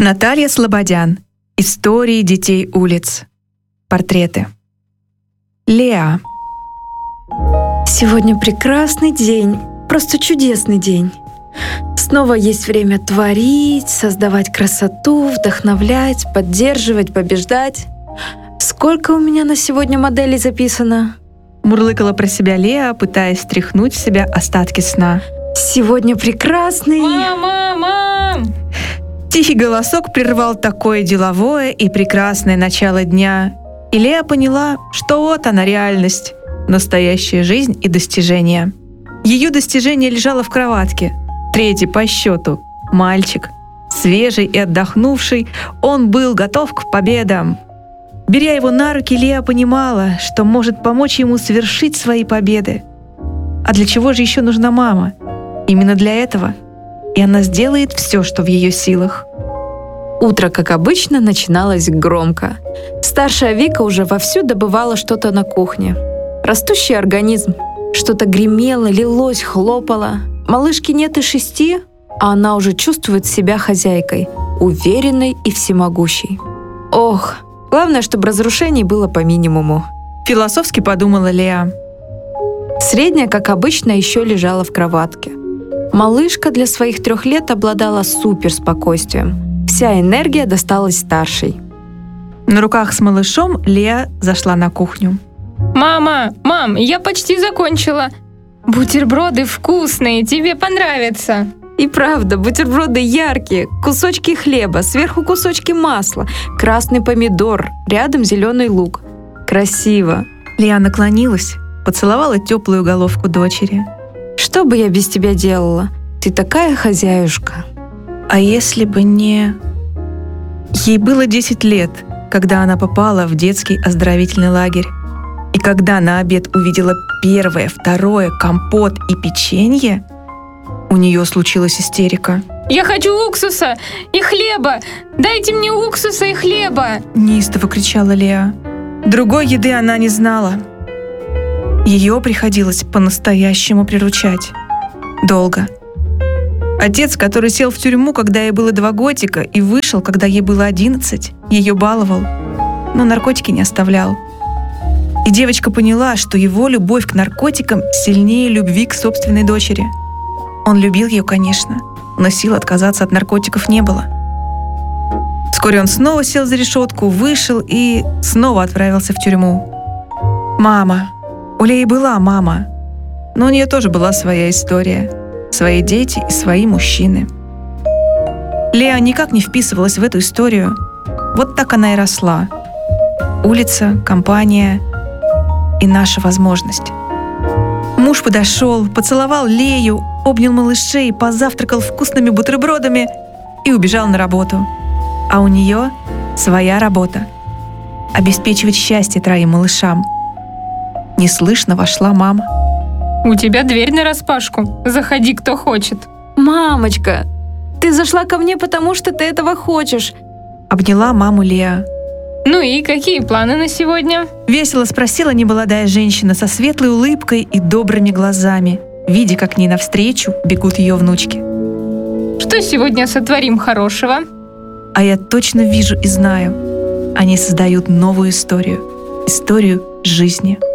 Наталья Слободян. Истории детей улиц. Портреты. Леа. Сегодня прекрасный день, просто чудесный день. Снова есть время творить, создавать красоту, вдохновлять, поддерживать, побеждать. Сколько у меня на сегодня моделей записано? Мурлыкала про себя Леа, пытаясь стряхнуть с себя остатки сна. Сегодня прекрасный... Мам! Тихий голосок прервал такое деловое и прекрасное начало дня, и Леа поняла, что вот она реальность, настоящая жизнь и достижения. Ее достижение лежало в кроватке, третий по счету, мальчик. Свежий и отдохнувший, он был готов к победам. Беря его на руки, Леа понимала, что может помочь ему совершить свои победы. А для чего же еще нужна мама? Именно для этого. И она сделает все, что в ее силах. Утро, как обычно, начиналось громко. Старшая Вика уже вовсю добывала что-то на кухне. Растущий организм. Что-то гремело, лилось, хлопало. Малышке нет и 6, а она уже чувствует себя хозяйкой, уверенной и всемогущей. Ох, главное, чтобы разрушений было по минимуму. Философски подумала Леа. Средняя, как обычно, еще лежала в кроватке. Малышка для своих 3 лет обладала суперспокойствием. Вся энергия досталась старшей. На руках с малышом Леа зашла на кухню. Мам, я почти закончила. Бутерброды вкусные, тебе понравятся. И правда, бутерброды яркие, кусочки хлеба, сверху кусочки масла, красный помидор, рядом зеленый лук. Красиво. Леа наклонилась, поцеловала теплую головку дочери. Что бы я без тебя делала? Ты такая хозяюшка. А если бы не... Ей было 10 лет, когда она попала в детский оздоровительный лагерь. И когда на обед увидела первое, второе, компот и печенье, у нее случилась истерика. Я хочу уксуса и хлеба! Дайте мне уксуса и хлеба! Неистово кричала Леа. Другой еды она не знала. Ее приходилось по-настоящему приручать. Долго. Отец, который сел в тюрьму, когда ей было 2 годика, и вышел, когда ей было 11, ее баловал, но наркотики не оставлял. И девочка поняла, что его любовь к наркотикам сильнее любви к собственной дочери. Он любил ее, конечно, но сил отказаться от наркотиков не было. Вскоре он снова сел за решетку, вышел и снова отправился в тюрьму. Мама. У Леи была мама, но у нее тоже была своя история, свои дети и свои мужчины. Леа никак не вписывалась в эту историю. Вот так она и росла. Улица, компания и наша возможность. Муж подошел, поцеловал Лею, обнял малышей, позавтракал вкусными бутербродами и убежал на работу. А у нее своя работа — обеспечивать счастье 3 малышам. Неслышно вошла мама. У тебя дверь нараспашку. Заходи, кто хочет. Мамочка, ты зашла ко мне, потому что ты этого хочешь. Обняла маму Леа. Ну и какие планы на сегодня? Весело спросила немолодая женщина со светлой улыбкой и добрыми глазами, видя, как к ней навстречу бегут ее внучки. Что сегодня сотворим хорошего? А я точно вижу и знаю. Они создают новую историю. Историю жизни.